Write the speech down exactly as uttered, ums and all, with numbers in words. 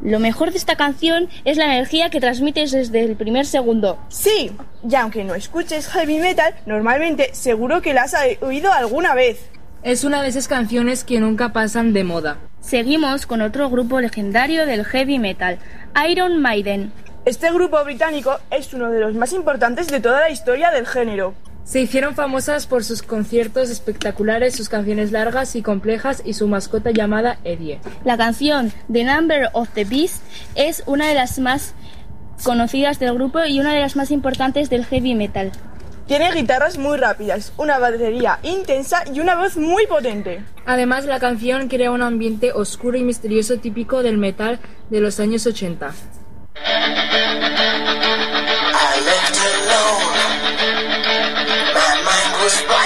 Lo mejor de esta canción es la energía que transmites desde el primer segundo. Sí, y aunque no escuches heavy metal, normalmente seguro que la has oído alguna vez. Es una de esas canciones que nunca pasan de moda. Seguimos con otro grupo legendario del heavy metal, Iron Maiden. Este grupo británico es uno de los más importantes de toda la historia del género. Se hicieron famosas por sus conciertos espectaculares, sus canciones largas y complejas y su mascota llamada Eddie. La canción The Number of the Beast es una de las más conocidas del grupo y una de las más importantes del heavy metal. Tiene guitarras muy rápidas, una batería intensa y una voz muy potente. Además, la canción crea un ambiente oscuro y misterioso típico del metal de los años ochenta. I left alone. My mind was